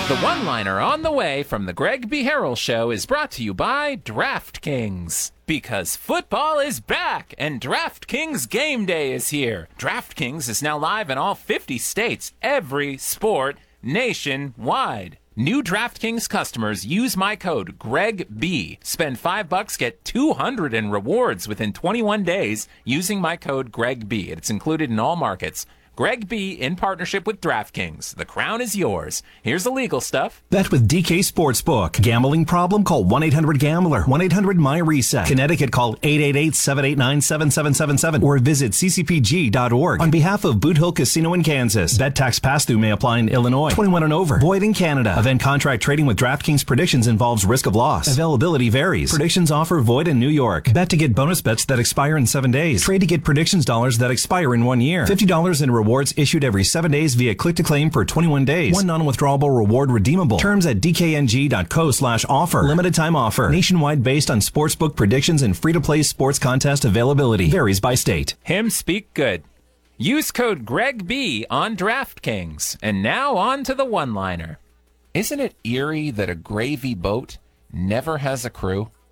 The one-liner on the way from the Greg B. Harrell Show is brought to you by DraftKings. Because football is back and DraftKings Game Day is here. DraftKings is now live in all 50 states, every sport, nationwide. New DraftKings customers use my code GregB. Spend $5, get $200 in rewards within 21 days using my code GregB. It's included in all markets. Greg B. in partnership with DraftKings. The crown is yours. Here's the legal stuff. Bet with DK Sportsbook. Gambling problem? Call 1-800-GAMBLER. 1-800-MY-RESET. Connecticut, call 888-789-7777 or visit ccpg.org. On behalf of Boot Hill Casino in Kansas. Bet tax pass-through may apply in Illinois. 21 and over. Void in Canada. Event contract trading with DraftKings Predictions involves risk of loss. Availability varies. Predictions offer void in New York. Bet to get bonus bets that expire in 7 days. Trade to get predictions dollars that expire in 1 year. $50 in rewards issued every 7 days via click-to-claim for 21 days. One non-withdrawable reward redeemable. Terms at dkng.co/offer. Limited time offer. Nationwide based on sportsbook predictions and free-to-play sports contest availability. Varies by state. Him speak good. Use code GregB on DraftKings. And now on to the one-liner. Isn't it eerie that a gravy boat never has a crew?